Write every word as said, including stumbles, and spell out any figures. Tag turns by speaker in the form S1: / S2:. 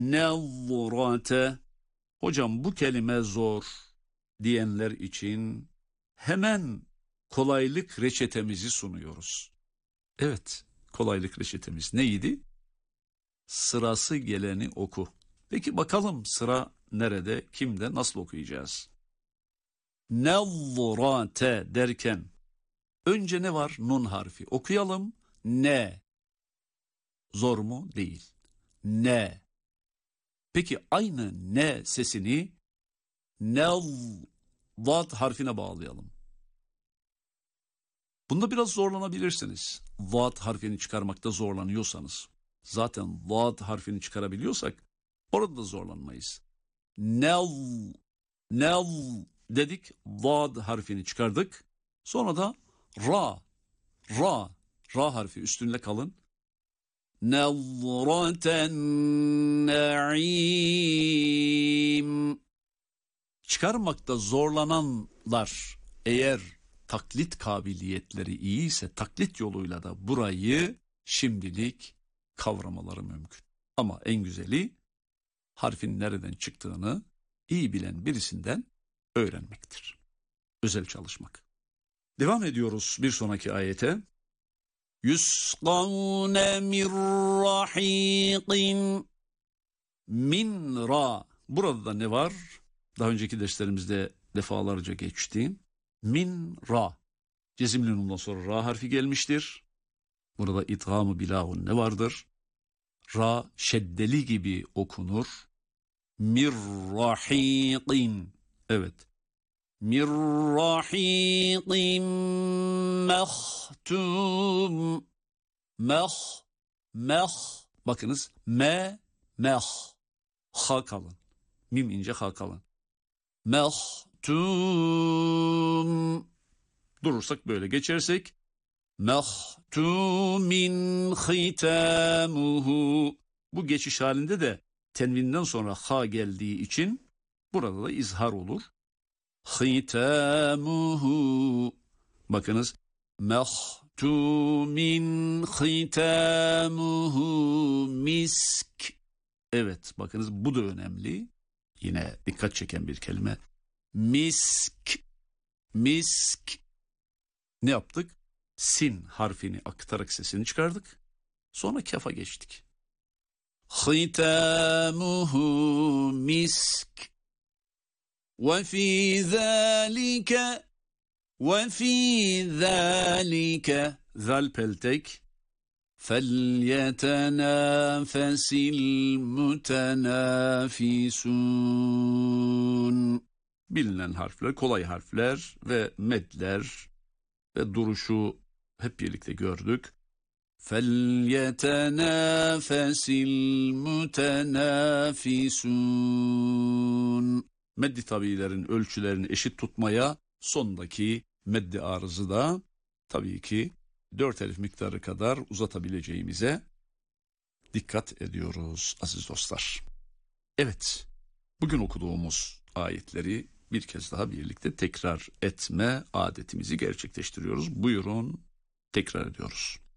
S1: Nevvrate. Hocam bu kelime zor diyenler için hemen kolaylık reçetemizi sunuyoruz. Evet, kolaylık reçetemiz neydi? Sırası geleni oku. Peki bakalım sıra nerede, kimde, nasıl okuyacağız? Nevvrate derken önce ne var? Nun harfi. Okuyalım. Ne. Zor mu? Değil. Ne. Peki aynı ne sesini nev, vat harfine bağlayalım. Bunda biraz zorlanabilirsiniz. Vat harfini çıkarmakta zorlanıyorsanız. Zaten vat harfini çıkarabiliyorsak orada da zorlanmayız. Nev, nev dedik, vat harfini çıkardık. Sonra da ra, ra, ra harfi üstünde kalın. Nevraten na'im. Çıkarmakta zorlananlar eğer taklit kabiliyetleri iyi ise taklit yoluyla da burayı şimdilik kavramaları mümkün. Ama en güzeli harfin nereden çıktığını iyi bilen birisinden öğrenmektir. Özel çalışmak. Devam ediyoruz bir sonraki ayete. Yusqavne min rahiqin min ra. Burada da ne var? Daha önceki derslerimizde defalarca geçti. Min ra. Cezimli nundan sonra ra harfi gelmiştir. Burada idgamı bilahun ne vardır? Ra şeddeli gibi okunur. Mir rahiqin. Evet. Mir rahiqin mehtum. Meh. Meh. Bakınız. Me. Meh. Ha kalın. Mim ince, ha kalın. Mehtum. Durursak böyle geçersek. Mehtumin hitamuhu. Bu geçiş halinde de tenvinden sonra ha geldiği için burada da izhar olur. Hitamuhu. Bakınız. Mehtumin hitamuhu misk. Evet, bakınız bu da önemli. Yine dikkat çeken bir kelime. Misk. Misk. Ne yaptık? Sin harfini aktarak sesini çıkardık. Sonra kafa geçtik. Hitamuhu misk. Ve fî zâlike. Ve fî zâlike. Zal peltek. فَلْيَتَنَافَسِ الْمُتَنَافِسُونَ. Bilinen harfler, kolay harfler ve medler ve duruşu hep birlikte gördük. فَلْيَتَنَافَسِ الْمُتَنَافِسُونَ. Meddi tabiilerin ölçülerini eşit tutmaya sondaki meddi arızı da tabii ki dört elif miktarı kadar uzatabileceğimize dikkat ediyoruz aziz dostlar. Evet, bugün okuduğumuz ayetleri bir kez daha birlikte tekrar etme adetimizi gerçekleştiriyoruz. Buyurun, tekrar ediyoruz.